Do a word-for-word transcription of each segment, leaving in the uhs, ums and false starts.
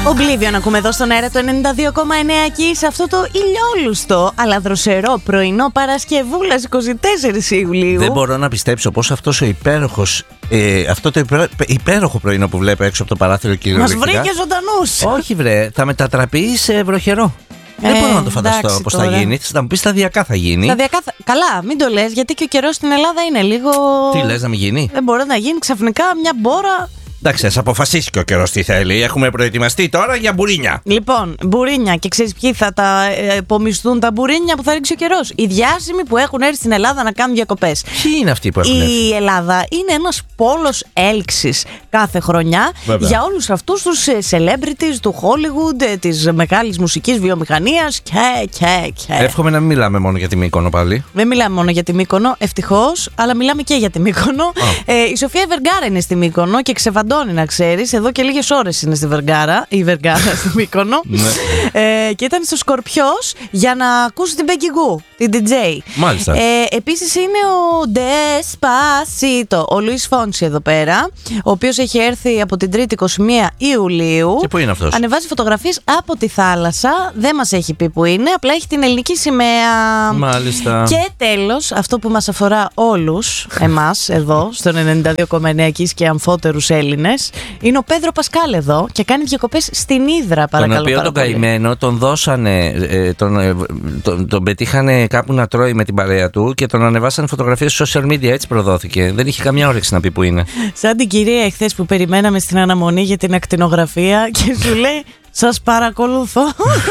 Oblivion ακούμε εδώ στον αέρα του ενενήντα δύο κόμμα εννέα και σε αυτό το ηλιόλουστο αλλά δροσερό πρωινό Παρασκευούλας είκοσι τέσσερις Ιουλίου. Δεν μπορώ να πιστέψω πως αυτός ο υπέροχος ε, αυτό το υπέρ, υπέροχο πρωινό που βλέπω έξω από το παράθυρο κυριολεκτικά μας βρήκε ζωντανούς. Όχι βρε, θα μετατραπεί σε βροχερό. Δεν ε, μπορώ να το φανταστώ πώς θα γίνει. Θα μου πεις σταδιακά θα γίνει. Σταδιακά θα... Καλά, μην το λες, γιατί και ο καιρός στην Ελλάδα είναι λίγο. Τι λες, να μην γίνει? Δεν μπορεί να γίνει ξαφνικά μια μπόρα. Εντάξει, ας αποφασίσει και ο καιρός τι θέλει. Έχουμε προετοιμαστεί τώρα για μπουρίνια. Λοιπόν, μπουρίνια. Και ξέρεις ποιοι θα τα επομισθούν τα μπουρίνια που θα ρίξει ο καιρός? Οι διάσημοι που έχουν έρθει στην Ελλάδα να κάνουν διακοπές. Ποιοι είναι αυτοί που έχουν η έρθει? Η Ελλάδα είναι ένας πόλος έλξης κάθε χρονιά. Βέβαια. Για όλους αυτούς τους celebrities του Hollywood, της μεγάλης μουσικής βιομηχανίας και, και, και. Εύχομαι να μην μιλάμε μόνο για τη Μύκονο πάλι. Δεν μιλάμε μόνο για τη Μύκονο, ευτυχώς, αλλά μιλάμε και για τη Μύκονο. Oh. Ε, η Σοφία Βεργάρα είναι στη Μύκονο και ξεφαντώνει. Να ξέρεις, εδώ και λίγες ώρες είναι στη Βεργάρα, η Βεργάρα στη Μύκονο. ε, και ήταν στο Σκορπιός για να ακούσει την Πέγκι Γκου, την ντι τζέι. Μάλιστα. Ε, επίσης είναι ο Despacito, ο Λουίς Φόνση εδώ πέρα, ο οποίος έχει έρθει από την Τρίτη είκοσι μία Ιουλίου. Και πού είναι αυτός? Ανεβάζει φωτογραφίες από τη θάλασσα, δεν μας έχει πει που είναι, απλά έχει την ελληνική σημαία. Μάλιστα. Και τέλος, αυτό που μας αφορά όλους εμάς εδώ, στον ενενήντα δύο κόμμα εννέα και αμφότερους Έλληνες, είναι ο Πέδρο Πασκάλ εδώ και κάνει διακοπές στην Ύδρα, παρακαλώ. Τον οποίο τον καημένο τον δώσανε, ε, τον, ε, τον, τον πετύχανε κάπου να τρώει με την παρέα του και τον ανεβάσανε φωτογραφίες στο social media, έτσι προδόθηκε. Δεν είχε καμιά όρεξη να πει που είναι. Σαν την κυρία εχθές που περιμέναμε στην αναμονή για την ακτινογραφία και σου λέει σας παρακολουθώ.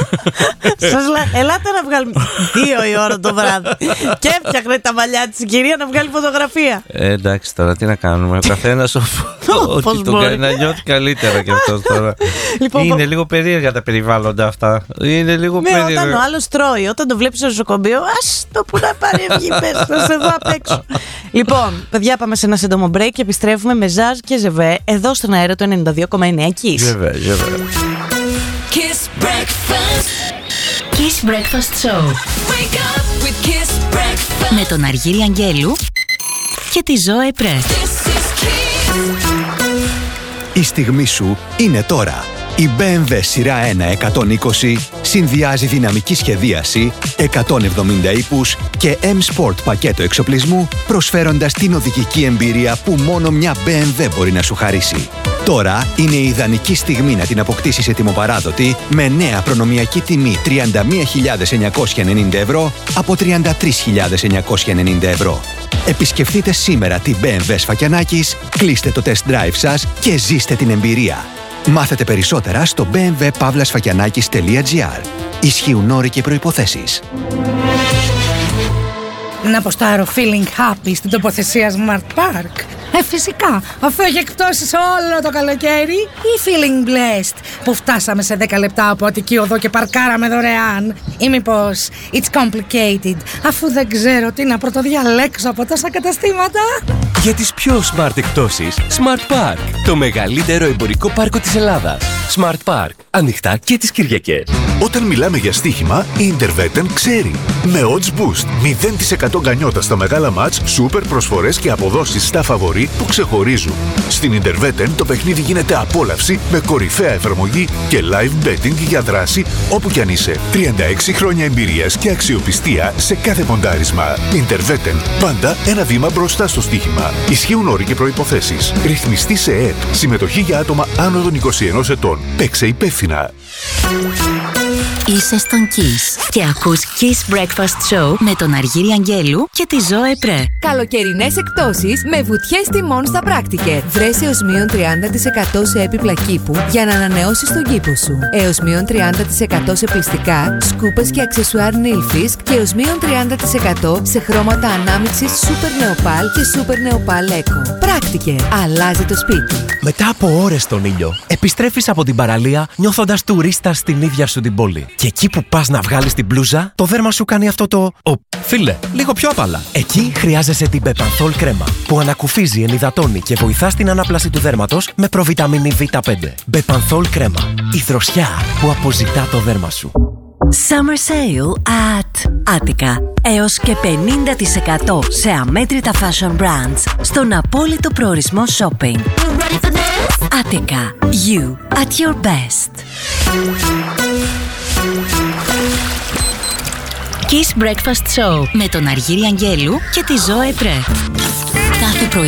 Σας λέει, ελάτε να βγάλουμε δύο η ώρα το βράδυ. Και έφτιαχνε τα μαλλιά της η κυρία να βγάλει φωτογραφία. Ε, εντάξει τώρα, τι να κάνουμε. Ο καθένας ό,τι τον κάνει να νιώθει καλύτερα κι αυτός τώρα. Λοιπόν, είναι λίγο περίεργα τα περιβάλλοντα αυτά. Είναι λίγο ναι, περίεργα. Όταν ο άλλος τρώει, όταν το βλέπεις στο νοσοκομείο, ας το που να πάρει αυγή, πες, να σε δω απ' έξω. Λοιπόν, παιδιά, πάμε σε ένα σύντομο break και επιστρέφουμε με Ζαζ και Ζεβέ εδώ στον αέρα του ενενήντα δύο κόμμα εννέα Kiss. Ζεβέ, Ζεβέ. Kiss Breakfast. Kiss Breakfast Show. Wake up with Kiss Breakfast. Με τον Αργύρη Αγγέλου και τη Ζωέ Πρέ. Η στιγμή σου είναι τώρα. Η μπι εμ ντάμπλιου σειρά ένα εκατόν είκοσι συνδυάζει δυναμική σχεδίαση, εκατόν εβδομήντα ύπους και M-Sport πακέτο εξοπλισμού, προσφέροντας την οδηγική εμπειρία που μόνο μια μπι εμ ντάμπλιου μπορεί να σου χαρίσει. Τώρα είναι η ιδανική στιγμή να την αποκτήσεις ετοιμοπαράδοτη με νέα προνομιακή τιμή τριάντα μία χιλιάδες εννιακόσια ενενήντα ευρώ από τριάντα τρεις χιλιάδες εννιακόσια ενενήντα ευρώ. Επισκεφτείτε σήμερα τη μπι εμ ντάμπλιου Σφακιανάκης, κλείστε το test drive σας και ζήστε την εμπειρία. Μάθετε περισσότερα στο μπι εμ ντάμπλιου παύλα σφακιανάκης τελεία τζι άρ. Ισχύουν όροι και προϋποθέσεις. Να αποστάρω feeling happy στην τοποθεσία Smart Park. Ε, φυσικά, αφού έχει εκπτώσεις όλο το καλοκαίρι, ή feeling blessed που φτάσαμε σε δέκα λεπτά από Αττική Οδό και παρκάραμε δωρεάν, ή μήπως it's complicated αφού δεν ξέρω τι να πρωτοδιαλέξω από τόσα καταστήματα. Για τις πιο smart εκπτώσεις, Smart Park, το μεγαλύτερο εμπορικό πάρκο της Ελλάδας. Smart Park, ανοιχτά και τις Κυριακές. Όταν μιλάμε για στοίχημα, η Interveten ξέρει. Με odds boost, μηδέν τοις εκατό γκανιότα στα μεγάλα μάτς, σούπερ προσφορές και αποδόσεις στα φαβορί που ξεχωρίζουν. Στην Interveten το παιχνίδι γίνεται απόλαυση με κορυφαία εφαρμογή και live betting για δράση όπου κι αν είσαι. τριάντα έξι χρόνια εμπειρίας και αξιοπιστία σε κάθε ποντάρισμα. Interveten, πάντα ένα βήμα μπροστά στο στοίχημα. Ισχύουν όροι και προϋποθέσεις. Ρυθμιστή σε ΕΕΠ. Συμμετοχή για άτομα άνω των είκοσι ενός ετών. Παίξε υπεύθυνα. Είσαι στον Kiss και ακούς Kiss Breakfast Show με τον Αργύρη Αγγέλου και τη Ζωέ Πρέ. Καλοκαιρινές εκπτώσεις με βουτιές τιμών στα Πράκτικερ. Βρες έως μείον τριάντα τοις εκατό σε έπιπλα κήπου για να ανανεώσεις τον κήπο σου. Έως μείον τριάντα τοις εκατό σε πλυστικά, σκούπες και αξεσουάρ Nilfisk και έως μείον τριάντα τοις εκατό σε χρώματα ανάμειξης Super Neopal και Super Neopal Eco. Πράκτικερ. Αλλάζει το σπίτι. Μετά από ώρες στον ήλιο, επιστρέφεις από την παραλία νιώθοντας τουρίστα στην ίδια σου την πόλη. Και εκεί που πας να βγάλεις την μπλούζα, το δέρμα σου κάνει αυτό το «Ο, φίλε, λίγο πιο απαλά». Εκεί χρειάζεσαι την Bepanthol κρέμα, που ανακουφίζει, ενυδατώνει και βοηθά στην ανάπλαση του δέρματος με προβιταμίνη βι πέντε. Bepanthol κρέμα, η δροσιά που αποζητά το δέρμα σου. Summer Sale at Attica. Έως και πενήντα τοις εκατό σε αμέτρητα fashion brands στον απόλυτο προορισμό shopping. Attica. You at your best. Kiss Breakfast Show με τον Αργύρη Αγγέλου και τη Ζωέ Πρέ. Κάθε πρωί